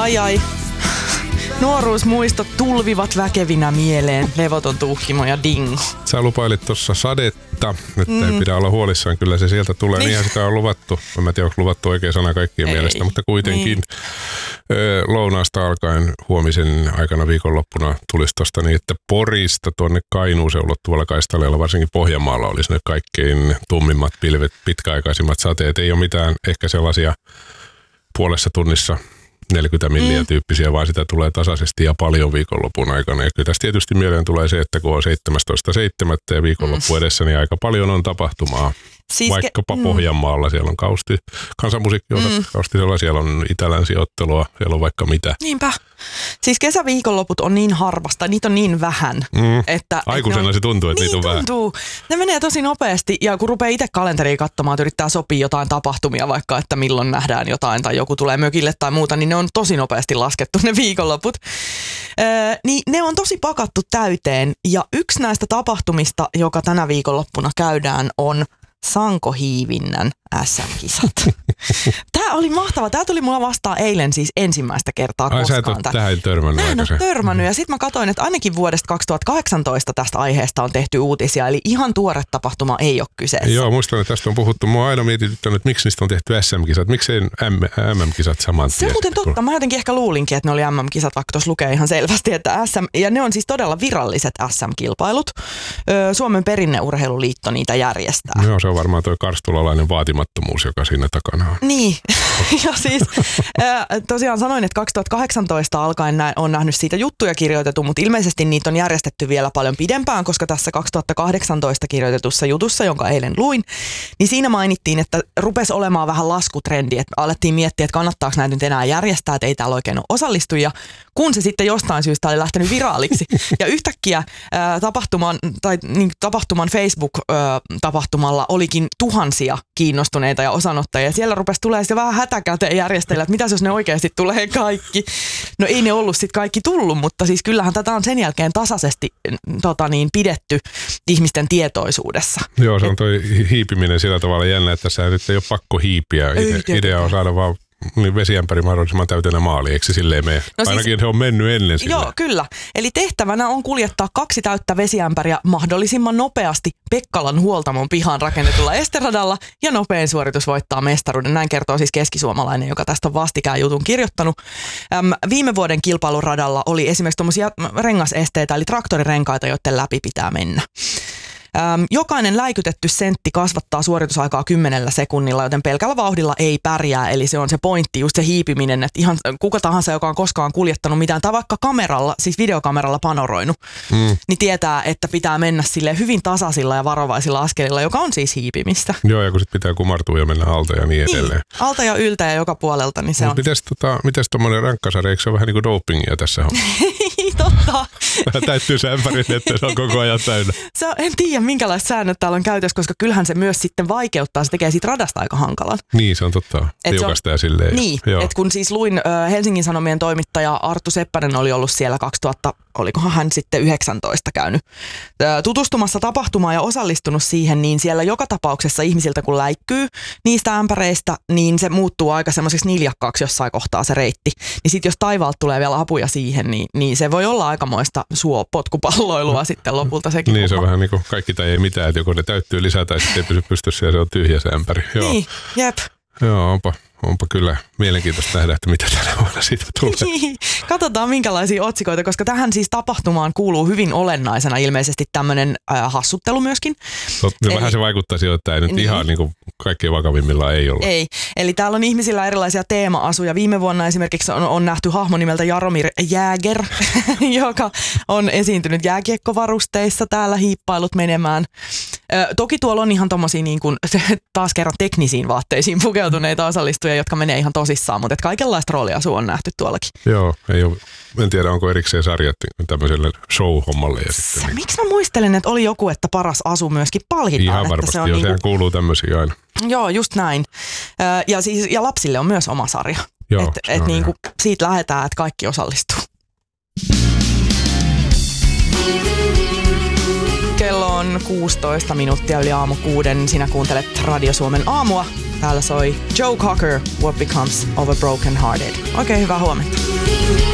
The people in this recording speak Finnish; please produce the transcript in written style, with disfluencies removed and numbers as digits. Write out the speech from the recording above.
Ai. Nuoruusmuistot tulvivat väkevinä mieleen. Levoton tuhkimo ja dingo. Sä lupailit tuossa sadetta, että ei pidä olla huolissaan. Kyllä se sieltä tulee. Niinhän sitä on luvattu. Mä en tiedä, onko luvattu oikea sana kaikkien mielestä, mutta kuitenkin lounaasta alkaen huomisen aikana viikonloppuna tulisi tuosta niin, että Porista tuonne Kainuuseen ulottuvalla kaistaleella, varsinkin Pohjanmaalla, olisi ne kaikkein tummimmat pilvet, pitkäaikaisimmat sateet. Ei ole mitään ehkä sellaisia puolessa tunnissa 40 milliä tyyppisiä, vaan sitä tulee tasaisesti ja paljon viikonlopun aikana. Ja kyllä tässä tietysti mieleen tulee se, että kun on 17.7. ja viikonloppu edessä, niin aika paljon on tapahtumaa. Siis vaikkapa Pohjanmaalla siellä on kansanmusiikkiosastokaustisella, siellä on Itä-Länsi-ottelua, siellä on vaikka mitä. Niinpä. Siis kesäviikonloput on niin harvasta, niitä on niin vähän. Että aikuisena se tuntuu, että niitä on vähän. Ne menee tosi nopeasti ja kun rupeaa itse kalenteriin katsomaan, että yrittää sopia jotain tapahtumia, vaikka että milloin nähdään jotain tai joku tulee mökille tai muuta, niin ne on tosi nopeasti laskettu ne viikonloput. Niin ne on tosi pakattu täyteen ja yksi näistä tapahtumista, joka tänä viikonloppuna käydään, on sankohiivinnän SM-kisat. Tämä oli mahtava. Tämä tuli mulla vastaan eilen siis ensimmäistä kertaa koskaan. Sä et ole tähän törmännyt. Mä en ole törmännyt. Ja sitten mä katsoin, että ainakin vuodesta 2018 tästä aiheesta on tehty uutisia. Eli ihan tuore tapahtuma ei ole kyseessä. Joo, muistan, että tästä on puhuttu. Mua on aina mietityttänyt, että miksi niistä on tehty SM-kisat. Miksei MM-kisat saman tien? Se on muuten totta. Mä jotenkin ehkä luulinkin, että ne oli MM-kisat, vaikka tuossa lukee ihan selvästi, että SM. Ja ne on siis todella viralliset SM-kilpailut. Suomen perinneurheiluliitto niitä järjestää. Joo, se on varmaan tuo karstulalainen vaatimattomuus, joka siinä takana on. Niin, ja siis tosiaan sanoin, että 2018 alkaen on nähnyt siitä juttuja kirjoitettu, mutta ilmeisesti niitä on järjestetty vielä paljon pidempään, koska tässä 2018 kirjoitetussa jutussa, jonka eilen luin, niin siinä mainittiin, että rupesi olemaan vähän laskutrendi, että alettiin miettiä, että kannattaako näitä nyt enää järjestää, että ei täällä oikein ole osallistujia, kun se sitten jostain syystä oli lähtenyt viraaliksi. Ja yhtäkkiä tapahtuman Facebook-tapahtumalla olikin tuhansia kiinnostuneita ja osanottajia. Siellä rupesi tulemaan se vähän hätäkäteen järjestellä, että mitäs jos ne oikeasti tulee kaikki. No ei ne ollut sitten kaikki tullut, mutta siis kyllähän tätä on sen jälkeen tasaisesti pidetty ihmisten tietoisuudessa. Joo, se on toi hiipiminen sillä tavalla jännä, että tässä nyt ei ole pakko hiipiä. Idea on saada vaan vesiämpäri mahdollisimman täytenä maali, eikö se silleen mene? No ainakin siis, se on mennyt ennen silleen. Joo, kyllä. Eli tehtävänä on kuljettaa 2 täyttä vesiämpäriä mahdollisimman nopeasti Pekkalan huoltamon pihaan rakennetulla esteradalla ja nopein suoritus voittaa mestaruuden. Näin kertoo siis keskisuomalainen, joka tästä on vastikään jutun kirjoittanut. Viime vuoden kilpailuradalla oli esimerkiksi tuommoisia rengasesteitä, eli traktorirenkaita, joiden läpi pitää mennä. Jokainen läikytetty sentti kasvattaa suoritusaikaa 10 sekunnilla, joten pelkällä vauhdilla ei pärjää. Eli se on se pointti, just se hiipiminen, että ihan kuka tahansa, joka on koskaan kuljettanut mitään, tai vaikka kameralla, siis videokameralla panoroinut, niin tietää, että pitää mennä sille hyvin tasaisilla ja varovaisilla askelilla, joka on siis hiipimistä. Joo, ja kun sitten pitää kumartua ja mennä alta ja niin edelleen. Alta ja yltä ja joka puolelta, niin se on. Mites tommoinen rankkasarja, eikö se ole vähän niin kuin dopingia tässä hommassa? Totta. Vähän täyttyy se ämpärin, että se on koko ajan täynnä. En tiedä, minkälaiset säännöt täällä on käytössä, koska kyllähän se myös sitten vaikeuttaa, se tekee siitä radasta aika hankalan. Niin, se on totta. Tiukasta ja silleen. Niin, että kun siis luin Helsingin Sanomien toimittaja Arttu Seppänen oli ollut siellä 2000, olikohan hän sitten 19 käynyt tutustumassa tapahtumaan ja osallistunut siihen, niin siellä joka tapauksessa ihmisiltä kun läikkyy niistä ämpäreistä, niin se muuttuu aika semmoiseksi niljakkaaksi jossain kohtaa se reitti. Niin sitten jos taivaalta tulee vielä apuja siihen, niin se voi olla aikamoista potkupalloilua sitten lopulta sekin. Niin, se on vähän niin kuin kaikki tai ei mitään, että joko ne täyttyy lisää tai sitten ei pysy pystyssä ja se on tyhjä se ämpäri. Joo. Niin, jep. Joo, onpa kyllä mielenkiintoista nähdä, että mitä tänä vuonna siitä tulee. Katsotaan minkälaisia otsikoita, koska tähän siis tapahtumaan kuuluu hyvin olennaisena ilmeisesti tämmöinen hassuttelu myöskin. Vähän se vaikuttaa siltä, että ei nyt ihan niin kuin kaikkein vakavimmillaan ei olla. Ei, eli täällä on ihmisillä erilaisia teema-asuja. Viime vuonna esimerkiksi on nähty hahmo nimeltä Jaromir Jäger, joka on esiintynyt jääkiekkovarusteissa täällä hiippailut menemään. Toki tuolla on ihan tommosia niin kuin, taas kerran teknisiin vaatteisiin pukeutuneita osallistujia, jotka menee ihan tosissaan, mutta kaikenlaista rooliasua on nähty tuollakin. Joo, ei ole, en tiedä onko erikseen sarjat tämmöiselle show-hommalle. Ja sitten, niin. Miksi mä muistelen, että oli joku, että paras asu myöskin palkitaan? Ihan varmasti, se on joo, niin sehän kuuluu tämmöisiä aina. Joo, just näin. Ja lapsille on myös oma sarja. Että niin kuin siitä lähdetään, että kaikki osallistuu. Kello on 16 minuuttia yli aamu 6. Sinä kuuntelet Radio Suomen aamua. Täällä soi Joe Cocker, What Becomes of a Broken Hearted. Oikein hyvää huomenta.